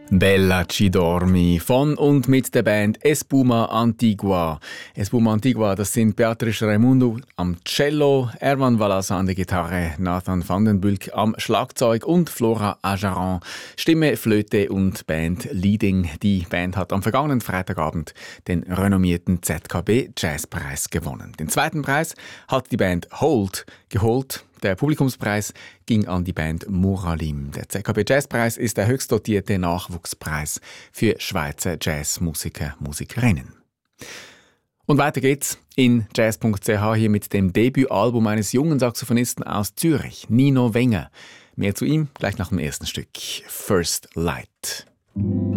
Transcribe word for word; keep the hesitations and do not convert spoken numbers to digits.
Bella ci dormi von und mit der Band Espuma Antigua. Espuma Antigua, das sind Beatrice Raimundo am Cello, Erwan Valasa an der Gitarre, Nathan van den Bulk am Schlagzeug und Flora Ajaran, Stimme, Flöte und Band Leading. Die Band hat am vergangenen Freitagabend den renommierten Z K B Jazzpreis gewonnen. Den zweiten Preis hat die Band Hold geholt. Der Publikumspreis ging an die Band Muralim. Der Z K B Jazzpreis ist der höchst dotierte Nachwuchspreis für Schweizer Jazzmusiker, Musikerinnen. Und weiter geht's in jazz punkt c h hier mit dem Debütalbum eines jungen Saxophonisten aus Zürich, Nino Wenger. Mehr zu ihm gleich nach dem ersten Stück, First Light.